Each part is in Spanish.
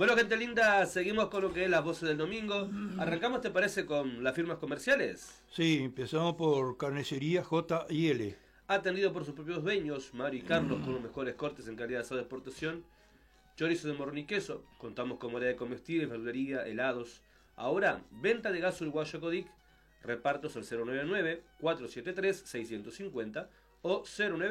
Bueno, gente linda, seguimos con lo que es las voces del domingo. Arrancamos, ¿te parece, con las firmas comerciales? Sí, empezamos por Carnicería J&L. Atendido por sus propios dueños, Mario y Carlos, con los mejores cortes en calidad de asado de exportación. Chorizo de morrón y queso. Contamos con variedad de comestibles, verdulería, helados. Ahora, venta de gas uruguayo Codic. Repartos al 099-473-650 o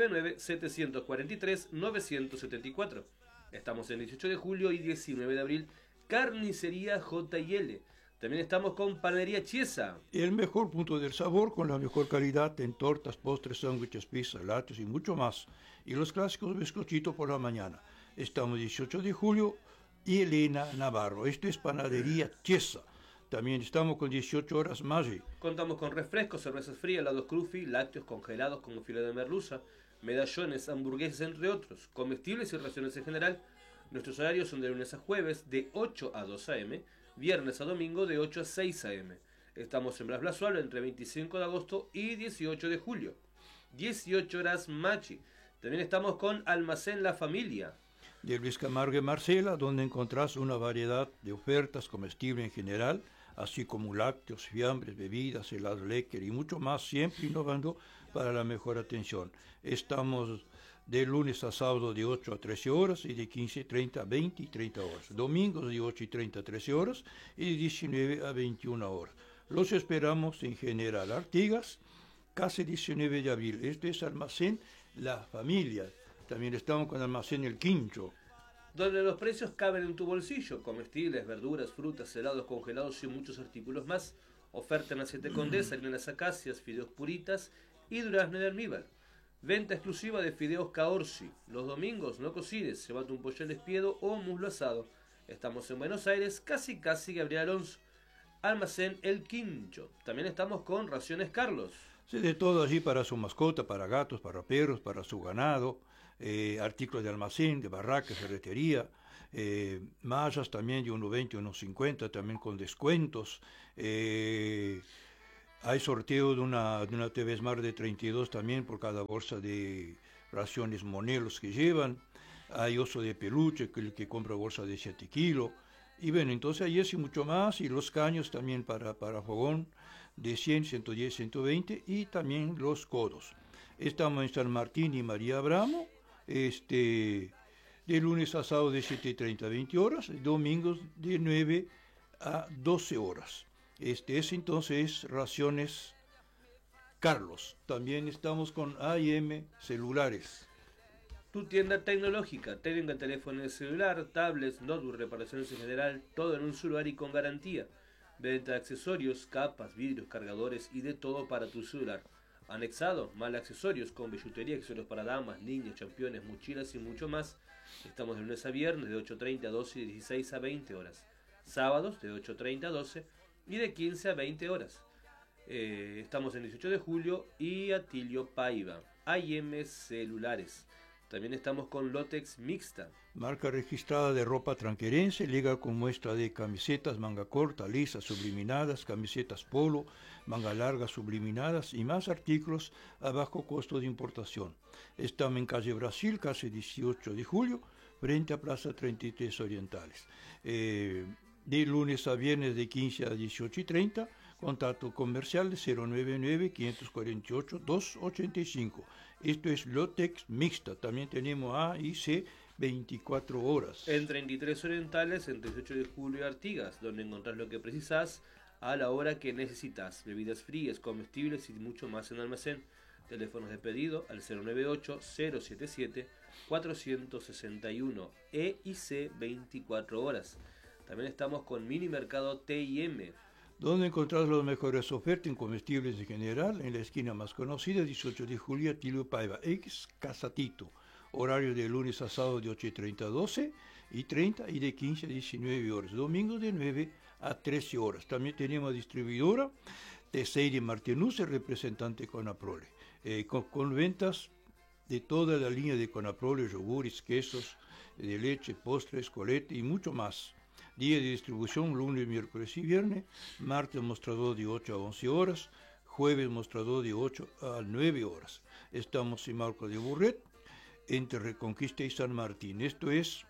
099-743-974. Estamos en 18 de julio y 19 de abril. Carnicería J&L. También estamos con Panadería Chiesa. El mejor punto del sabor con la mejor calidad en tortas, postres, sándwiches, pizzas, lácteos y mucho más. Y los clásicos bizcochitos por la mañana. Estamos 18 de julio y Elena Navarro. Esto es Panadería Chiesa. También estamos con 18 horas Maggi. Contamos con refrescos, cervezas frías, helados crufi, lácteos congelados como filet de merluza, medallones, hamburguesas, entre otros, comestibles y raciones en general. Nuestros horarios son de lunes a jueves de 8 a 2 a.m., viernes a domingo de 8 a 6 a.m. Estamos en Blas Blasualo entre 25 de agosto y 18 de julio. 18 horas Maggi. También estamos con Almacén La Familia. De Luis Camargo y Marcela, donde encontrás una variedad de ofertas comestibles en general, así como lácteos, fiambres, bebidas, helados Lecker y mucho más, siempre innovando para la mejor atención. Estamos de lunes a sábado de 8 a 13 horas y de 15:30 a 20 y 30 horas. Domingos de 8 y 30 a 13 horas y de 19 a 21 horas. Los esperamos en General Artigas, casi 19 de abril. Este es Almacén La Familia. También estamos con Almacén El Quincho, donde los precios caben en tu bolsillo. Comestibles, verduras, frutas, helados congelados y muchos artículos más. Oferta en aceite Condesa, harinas acacias, fideos puritas y durazno de almíbar. Venta exclusiva de fideos Caorsi. Los domingos no cocines, llévate un pollo al espiedo o muslo asado. Estamos en Buenos Aires, casi Gabriel Alonso. Almacén El Quincho. También estamos con Raciones Carlos. Sí, de todo allí para su mascota, para gatos, para perros, para su ganado, artículos de almacén, de barracas, ferretería, mallas también de 1.20, 1.50, también con descuentos. Hay sorteo de una TV Smart de 32 también por cada bolsa de raciones Monelos que llevan. Hay oso de peluche, que el que compra bolsa de 7 kilos. Y bueno, entonces hay eso y mucho más, y los caños también para fogón de 100, 110, 120, y también los codos. Estamos en San Martín y María Abramo, de lunes a sábado de 7:30 a 20 horas, domingos de 9 a 12 horas. Es entonces Raciones Carlos. También estamos con A&M Celulares. Tu tienda tecnológica, tenga teléfono celular, tablets, notebook, reparaciones en general, todo en un solo lugar y con garantía. Venta de accesorios, capas, vidrios, cargadores y de todo para tu celular. Anexado, mal accesorios con billutería, accesorios para damas, niños, championes, mochilas y mucho más. Estamos de lunes a viernes de 8:30 a 12 y de 16 a 20 horas. Sábados de 8:30 a 12 y de 15 a 20 horas. Estamos en 18 de julio y Atilio Paiva. A&M Celulares. También estamos con Lotex Mixta. Marca registrada de ropa tranquerense, liga con muestra de camisetas manga corta, lisas, subliminadas, camisetas polo, manga larga, subliminadas y más artículos a bajo costo de importación. Estamos en calle Brasil, casi 18 de julio, frente a Plaza 33 Orientales. De lunes a viernes de 15 a 18:30, contacto comercial 099-548-285. Esto es Lotex Mixta. También tenemos A y C 24 horas. En 33 Orientales, en 18 de julio y Artigas, donde encontrás lo que precisás a la hora que necesitas. Bebidas frías, comestibles y mucho más en almacén. Teléfonos de pedido al 098-077-461 E y C 24 horas. También estamos con Mini Mercado T&M, donde encontrás las mejores ofertas en comestibles en general, en la esquina más conocida, 18 de julio, Atilio Paiva, ex Casatito. Horario de lunes a sábado de 8:30 a 12:30 y de 15 a 19 horas. Domingos de 9 a 13 horas. También tenemos distribuidora Teixeira y Martinuz, representante Conaprole, con ventas de toda la línea de Conaprole, yogures, quesos, de leche, postres, colete y mucho más. Día de distribución, lunes, miércoles y viernes. Martes mostrador de 8 a 11 horas. Jueves mostrador de 8 a 9 horas. Estamos en Marco de Burret, entre Reconquista y San Martín. Esto es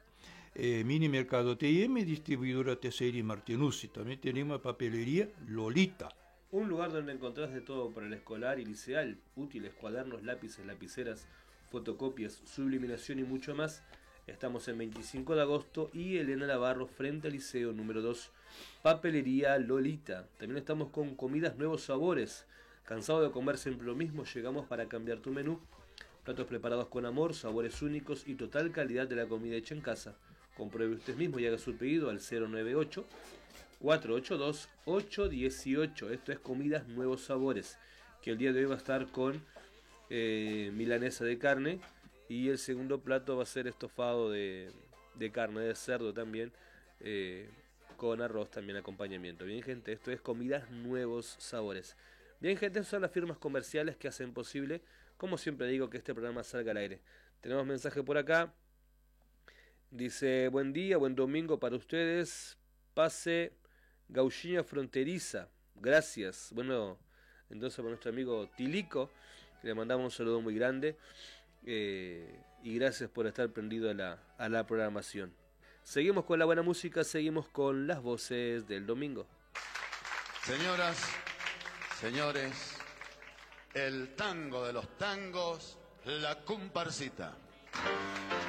Mini Mercado T&M, distribuidora Teseri Martinuzzi. También tenemos papelería Lolita. Un lugar donde encontrás de todo para el escolar y liceal, útiles, cuadernos, lápices, lapiceras, fotocopias, subliminación y mucho más. Estamos en 25 de agosto y Elena Navarro frente al Liceo número 2, Papelería Lolita. También estamos con comidas nuevos sabores. ¿Cansado de comer siempre lo mismo? Llegamos para cambiar tu menú. Platos preparados con amor, sabores únicos y total calidad de la comida hecha en casa. Compruebe usted mismo y haga su pedido al 098 482 818. Esto es Comidas Nuevos Sabores, que el día de hoy va a estar con milanesa de carne, y el segundo plato va a ser estofado de carne de cerdo también, con arroz también acompañamiento. Bien, gente, esto es Comidas Nuevos Sabores. Bien, gente, esas son las firmas comerciales que hacen posible, como siempre digo, que este programa salga al aire. Tenemos mensaje por acá. Dice: buen día, buen domingo para ustedes. Pase Gauchina Fronteriza. Gracias. Bueno, entonces para nuestro amigo Tilico, le mandamos un saludo muy grande. Y gracias por estar prendido a la programación. Seguimos con la buena música, seguimos con las voces del domingo. Señoras, señores, el tango de los tangos, la comparsita.